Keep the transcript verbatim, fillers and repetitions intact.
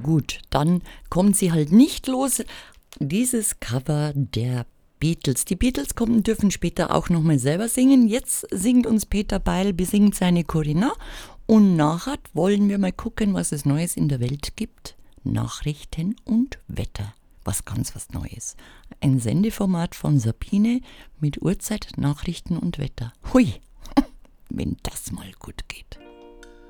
gut, dann kommt sie halt nicht los. Dieses Cover der Beatles. Die Beatles kommen, dürfen später auch nochmal selber singen. Jetzt singt uns Peter Beil, besingt seine Corinna. Und nachher wollen wir mal gucken, was es Neues in der Welt gibt. Nachrichten und Wetter. Was ganz was Neues. Ein Sendeformat von Sabine mit Uhrzeit, Nachrichten und Wetter. Hui, wenn das mal gut geht.